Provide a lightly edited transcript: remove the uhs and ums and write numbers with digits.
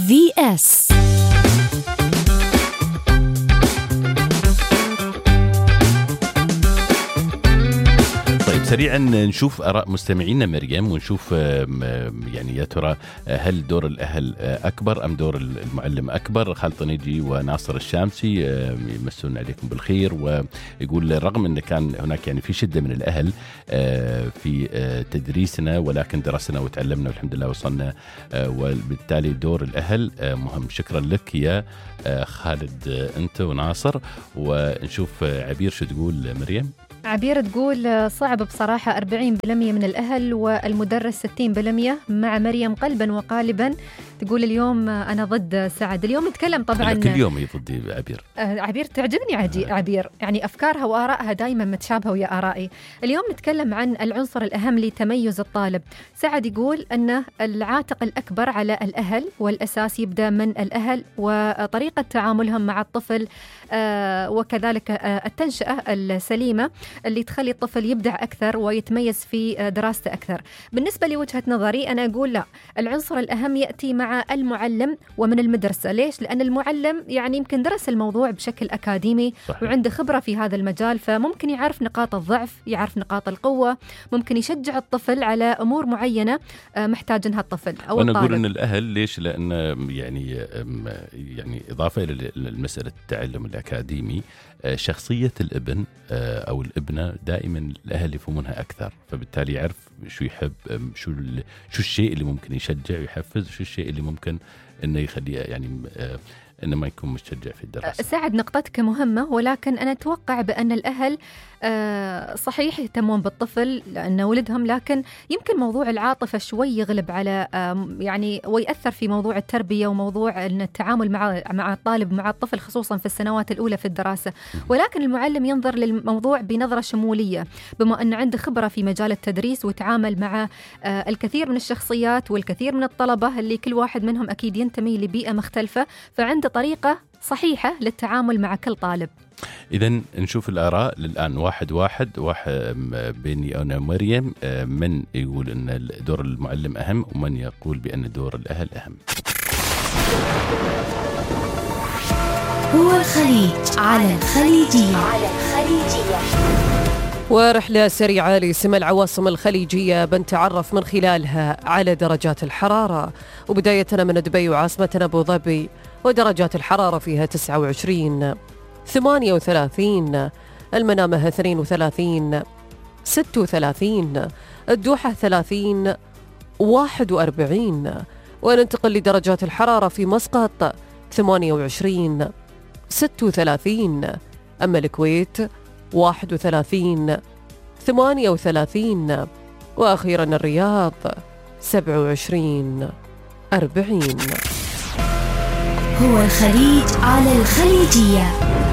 VS. سريعا نشوف آراء مستمعينا مريم، ونشوف يعني يا ترى هل دور الأهل أكبر أم دور المعلم أكبر. خالد طنيجي وناصر الشامسي يمسون عليكم بالخير، ويقول رغم أن كان هناك يعني في شدة من الأهل في تدريسنا، ولكن درسنا وتعلمنا والحمد لله وصلنا، وبالتالي دور الأهل مهم. شكرا لك يا خالد أنت وناصر. ونشوف عبير شو تقول مريم. عبير تقول صعب بصراحة 40% من الأهل والمدرس 60%. مع مريم قلبا وقالبا تقول اليوم أنا ضد سعد. اليوم نتكلم طبعا كل يوم هي ضدي عبير. عبير تعجبني عبير، يعني أفكارها وآرائها دايما متشابهة ويا آرائي. اليوم نتكلم عن العنصر الأهم لتميز الطالب. سعد يقول أن العاتق الأكبر على الأهل، والأساس يبدأ من الأهل وطريقة تعاملهم مع الطفل، وكذلك التنشئة السليمة اللي تخلي الطفل يبدع أكثر ويتميز في دراسته أكثر. بالنسبة لوجهة نظري أنا أقول لا، العنصر الأهم يأتي مع المعلم ومن المدرسة. ليش؟ لأن المعلم يعني يمكن درس الموضوع بشكل أكاديمي صحيح، وعنده خبرة في هذا المجال، فممكن يعرف نقاط الضعف، يعرف نقاط القوة، ممكن يشجع الطفل على أمور معينة محتاجها الطفل أو الطالب. أنا أقول أن الأهل ليش؟ لأن يعني إضافة إلى المسألة التعلم الأكاديمي، شخصية الابن أو الابنة دائما الأهل يفهمونها أكثر، فبالتالي يعرف شو يحب، شو الشيء اللي ممكن يشجع ويحفز، شو الشيء اللي ممكن إنه يخليه يعني إنه ما يكون مشجع في الدراسة. ساعد نقطتك مهمة، ولكن أنا أتوقع بأن الأهل صحيح يهتمون بالطفل لأنه ولدهم، لكن يمكن موضوع العاطفة شوي يغلب على يعني ويأثر في موضوع التربية وموضوع التعامل مع الطالب مع الطفل، خصوصا في السنوات الأولى في الدراسة. ولكن المعلم ينظر للموضوع بنظرة شمولية، بما أنه عنده خبرة في مجال التدريس وتعامل مع الكثير من الشخصيات والكثير من الطلبة اللي كل واحد منهم أكيد ينتمي لبيئة مختلفة، فعنده طريقة صحيحة للتعامل مع كل طالب. إذن نشوف الآراء الآن واحد بيني أنا ومريم، من يقول أن دور المعلم أهم ومن يقول بأن دور الأهل أهم. هو الخليج على الخليجية. ورحلة سريعة لسمى العواصم الخليجية بنتعرف من خلالها على درجات الحرارة، وبداية من دبي وعاصمتنا أبو ظبي، ودرجات الحرارة فيها 29 38، المنامة 32 36، الدوحة 30 41. وننتقل لدرجات الحرارة في مسقط 28 36، أما الكويت 31 38، وأخيرا الرياض 27 40. هو الخليج على الخليجية.